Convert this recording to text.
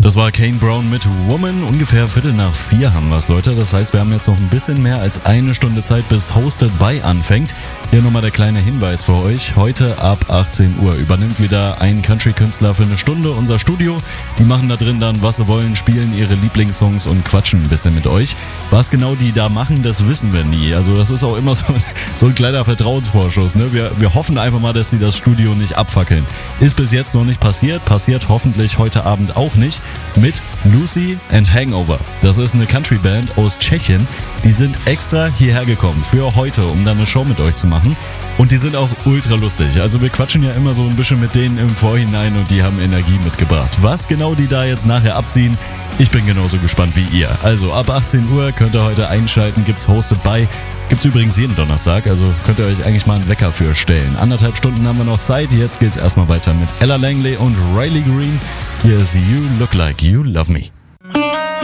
Das war Kane Brown mit Woman. Ungefähr 3:45 haben wir es, Leute. Das heißt, wir haben jetzt noch ein bisschen mehr als eine Stunde Zeit, bis Hosted by anfängt. Hier nochmal der kleine Hinweis für euch. Heute ab 18 Uhr übernimmt wieder ein Country-Künstler für eine Stunde unser Studio. Die machen da drin dann, was sie wollen, spielen ihre Lieblingssongs und quatschen ein bisschen mit euch. Was genau die da machen, das wissen wir nie. Also das ist auch immer so ein kleiner Vertrauensvorschuss. Ne? Wir hoffen einfach mal, dass sie das Studio nicht abfackeln. Ist bis jetzt noch nicht passiert. Passiert hoffentlich heute Abend auch nicht. Mit Lucy and Hangover. Das ist eine Country-Band aus Tschechien. Die sind extra hierher gekommen für heute, um dann eine Show mit euch zu machen. Und die sind auch ultra lustig. Also wir quatschen ja immer so ein bisschen mit denen im Vorhinein und die haben Energie mitgebracht. Was genau die da jetzt nachher abziehen, ich bin genauso gespannt wie ihr. Also ab 18 Uhr könnt ihr heute einschalten, gibt's Hosted by. Gibt's übrigens jeden Donnerstag, also könnt ihr euch eigentlich mal einen Wecker für stellen. 1,5 Stunden haben wir noch Zeit, jetzt geht's erstmal weiter mit Ella Langley und Riley Green. Hier ist You Look Like You Love Me.